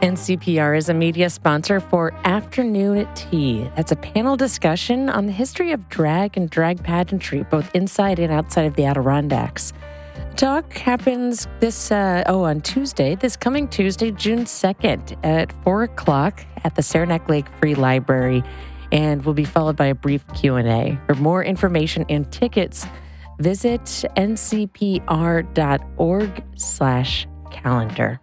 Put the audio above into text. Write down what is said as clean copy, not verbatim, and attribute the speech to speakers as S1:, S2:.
S1: NCPR is a media sponsor for Afternoon Tea. That's a panel discussion on the history of drag and drag pageantry, both inside and outside of the Adirondacks. Talk happens on Tuesday, this coming Tuesday, June 2nd at 4 o'clock at the Saranac Lake Free Library, and will be followed by a brief Q&A. For more information and tickets, visit ncpr.org/calendar.